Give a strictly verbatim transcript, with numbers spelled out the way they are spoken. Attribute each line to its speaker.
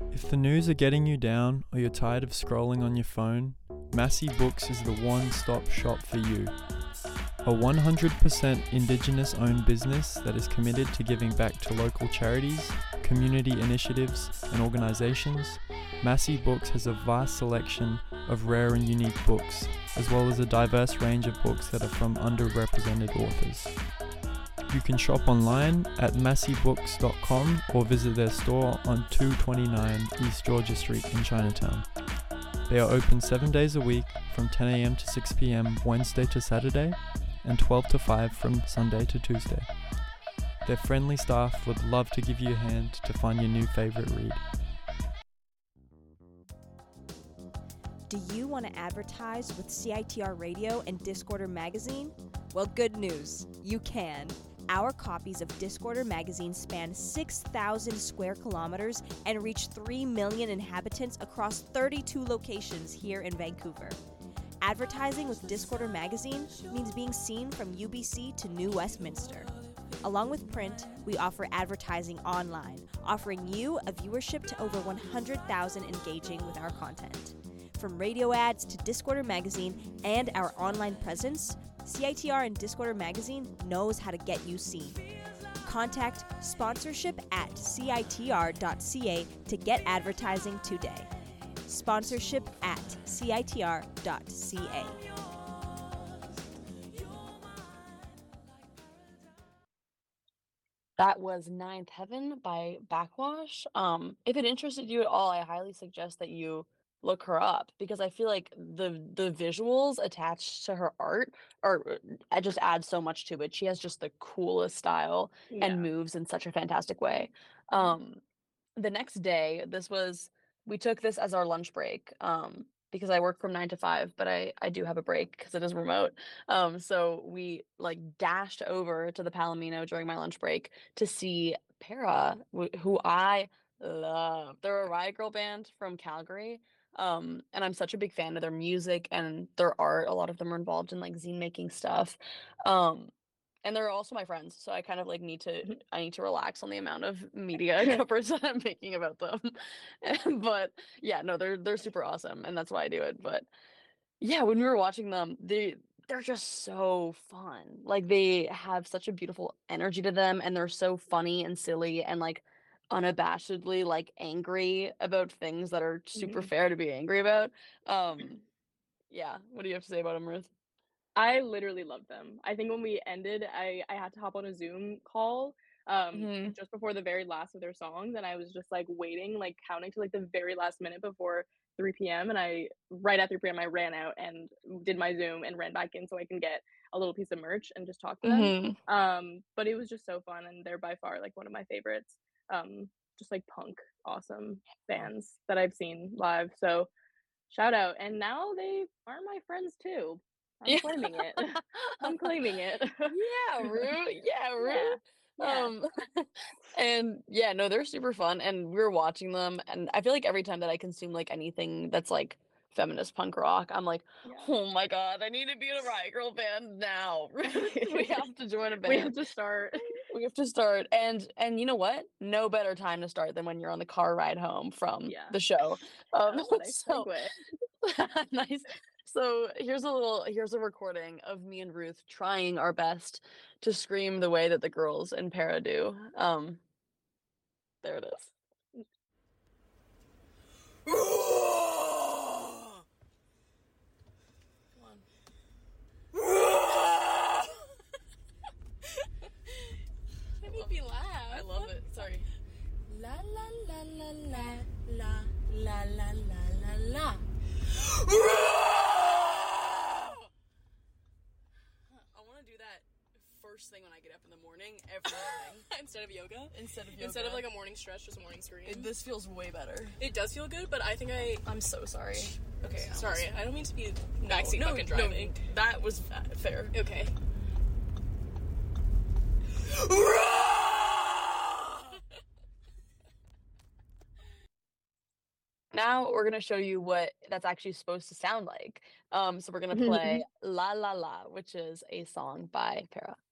Speaker 1: If the news are getting you down or you're tired of scrolling on your phone, Massey Books is the one-stop shop for you. A one hundred percent Indigenous-owned business that is committed to giving back to local charities, community initiatives, and organisations, Massey Books has a vast selection of rare and unique books, as well as a diverse range of books that are from underrepresented authors. You can shop online at massey books dot com or visit their store on two twenty-nine East Georgia Street in Chinatown. They are open seven days a week from ten a.m. to six p.m. Wednesday to Saturday and twelve to five from Sunday to Tuesday. Their friendly staff would love to give you a hand to find your new favourite read.
Speaker 2: Do you want to advertise with C I T R Radio and Discorder Magazine? Well, good news, you can. Our copies of Discorder Magazine span six thousand square kilometers and reach three million inhabitants across thirty-two locations here in Vancouver. Advertising with Discorder Magazine means being seen from U B C to New Westminster. Along with print, we offer advertising online, offering you a viewership to over one hundred thousand engaging with our content. From radio ads to Discorder Magazine and our online presence, C I T R and Discorder Magazine knows how to get you seen. Contact sponsorship at C I T R dot C A to get advertising today. Sponsorship at C I T R dot C A.
Speaker 3: That was Ninth Heaven by Backwash. Um, if it interested you at all, I highly suggest that you look her up because I feel like the the visuals attached to her art are uh, just add so much to it. She has just the coolest style
Speaker 4: Yeah.
Speaker 3: and moves in such a fantastic way. Um, the next day, this was we took this as our lunch break um, because I work from nine to five, but I I do have a break because it is remote. Um, so we like dashed over to the Palomino during my lunch break to see Para, wh- who I love. They're a Riot Girl band from Calgary. Um, and I'm such a big fan of their music and their art. A lot of them are involved in like zine making stuff. Um, and they're also my friends, so I kind of like need to I need to relax on the amount of media coverage that I'm making about them. But yeah, no, they're they're super awesome, and that's why I do it. But yeah, when we were watching them, they they're just so fun. Like they have such a beautiful energy to them, and they're so funny and silly and like unabashedly like angry about things that are super
Speaker 4: Mhm.
Speaker 3: fair to be angry about. Um, yeah, what do you have to say about them, Ruth?
Speaker 4: I literally love them. I think when we ended, I I had to hop on a Zoom call um
Speaker 3: Mhm.
Speaker 4: just before the very last of their songs, and I was just like waiting, like counting to like the very last minute before three p m. And I right at three p m I ran out and did my Zoom and ran back in so I can get a little piece of merch and just talk to them.
Speaker 3: Mhm.
Speaker 4: Um, but it was just so fun, and they're by far like one of my favorites. Um, just like punk awesome bands that I've seen live. So shout out. And now they are my friends too. I'm
Speaker 3: Yeah.
Speaker 4: claiming it. I'm claiming it.
Speaker 3: Yeah, Ruth. Yeah, Ruth.
Speaker 4: Yeah. Yeah.
Speaker 3: Um, and yeah, no, they're super fun, and we were watching them, and I feel like every time that I consume like anything that's like feminist punk rock, I'm like,
Speaker 4: Yeah.
Speaker 3: oh my god, I need to be in a Riot Girl band now. We have to join a band.
Speaker 4: We have to start.
Speaker 3: We have to start, and and you know what? No better time to start than when you're on the car ride home from
Speaker 4: Yeah.
Speaker 3: the show. Um,
Speaker 4: Oh, what a
Speaker 3: so
Speaker 4: segue.
Speaker 3: nice. So here's a little here's a recording of me and Ruth trying our best to scream the way that the girls in Para do. Um, there it is.
Speaker 5: That made me laugh.
Speaker 3: I love it. Sorry.
Speaker 5: La la la la la la la la la la. I want to do that first thing when I get up in the morning, every morning.
Speaker 6: Instead of yoga?
Speaker 3: Instead of yoga.
Speaker 6: Instead of like a morning stretch, just a morning scream.
Speaker 3: It, this feels way better.
Speaker 6: It does feel good, but I think I...
Speaker 3: I'm so sorry.
Speaker 6: Okay,
Speaker 3: I
Speaker 6: sorry.
Speaker 3: almost-
Speaker 6: I don't mean to be
Speaker 3: No,
Speaker 6: backseat
Speaker 3: no,
Speaker 6: fucking
Speaker 3: no,
Speaker 6: driving.
Speaker 3: that was fa- fair.
Speaker 6: Okay.
Speaker 3: Now we're gonna show you what that's actually supposed to sound like. Um, so we're gonna play La La La, which is a song by Para.